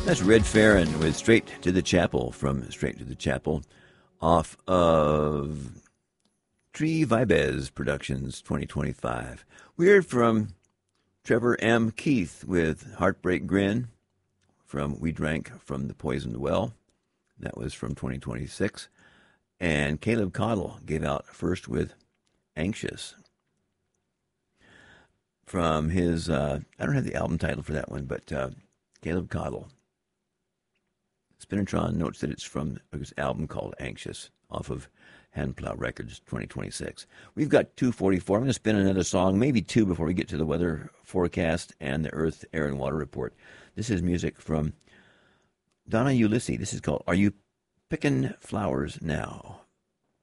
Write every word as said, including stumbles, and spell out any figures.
That's Red Farron with Straight to the Chapel from Straight to the Chapel off of Tree Vibez Productions twenty twenty-five. We heard from Trevor M. Keith with Heartbreak Grin from We Drank from the Poisoned Well. That was from twenty twenty-six. And Caleb Cottle gave out first with Anxious from his, uh, I don't have the album title for that one, but uh, Caleb Cottle. Spinatron notes that it's from his album called Anxious off of Handplow Records twenty twenty-six. We've got two forty-four. I'm going to spin another song, maybe two, before we get to the weather forecast and the Earth, Air, and Water Report. This is music from Donna Ulysses. This is called Are You Pickin' Flowers Now?